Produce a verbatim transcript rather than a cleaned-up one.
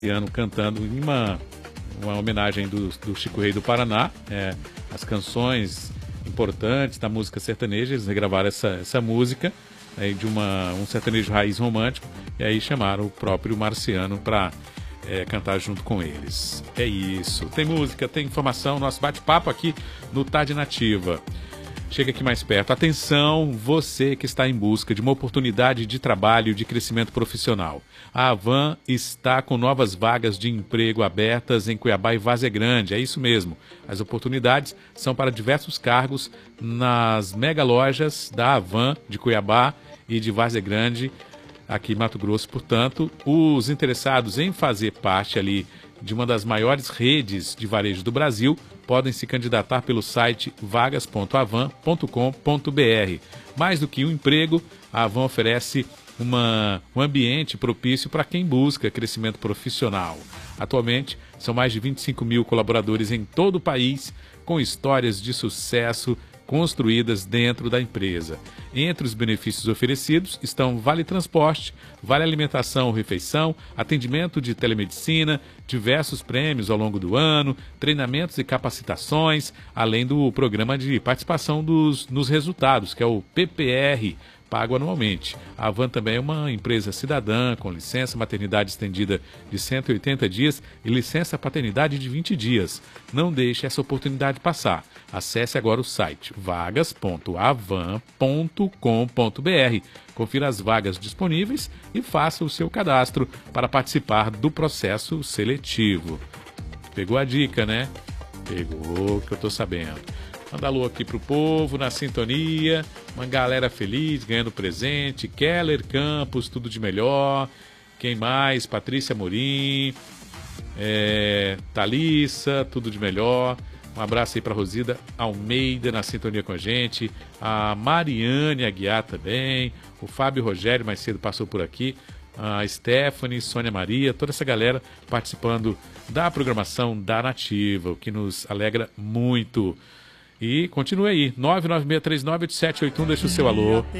Ano cantando em uma, uma homenagem do, do Chico Rei do Paraná, é, as canções importantes da música sertaneja. Eles regravaram essa, essa música é, de uma, um sertanejo raiz romântico, e aí chamaram o próprio Marciano para é, cantar junto com eles. É isso, tem música, tem informação, nosso bate-papo aqui no Tarde Nativa. Chega aqui mais perto. Atenção, você que está em busca de uma oportunidade de trabalho e de crescimento profissional. A Avan está com novas vagas de emprego abertas em Cuiabá e Várzea Grande. É isso mesmo. As oportunidades são para diversos cargos nas mega lojas da Avan de Cuiabá e de Várzea Grande, aqui em Mato Grosso. Portanto, os interessados em fazer parte ali de uma das maiores redes de varejo do Brasil podem se candidatar pelo site vagas ponto avan ponto com ponto br. Mais do que um emprego, a Avan oferece uma, um ambiente propício para quem busca crescimento profissional. Atualmente, são mais de vinte e cinco mil colaboradores em todo o país, com histórias de sucesso construídas dentro da empresa. Entre os benefícios oferecidos estão vale transporte, vale alimentação ou refeição, atendimento de telemedicina, diversos prêmios ao longo do ano, treinamentos e capacitações, além do programa de participação dos, nos resultados, que é o P P R, pago anualmente. A Avan também é uma empresa cidadã, com licença maternidade estendida de cento e oitenta dias e licença paternidade de vinte dias. Não deixe essa oportunidade passar. Acesse agora o site vagas ponto avan ponto com ponto br. Confira as vagas disponíveis e faça o seu cadastro para participar do processo seletivo. Pegou a dica, né? Pegou, que eu tô sabendo. Manda alô aqui pro povo, na sintonia, uma galera feliz, ganhando presente, Keller Campos, tudo de melhor, quem mais? Patrícia Morim, é, Thalissa, tudo de melhor, um abraço aí pra Rosida Almeida, na sintonia com a gente, a Mariane Aguiar também, o Fábio Rogério mais cedo passou por aqui, a Stephanie, Sônia Maria, toda essa galera participando da programação da Nativa, o que nos alegra muito. E continue aí, nove nove seis três nove oito sete oito um, deixa o seu alô.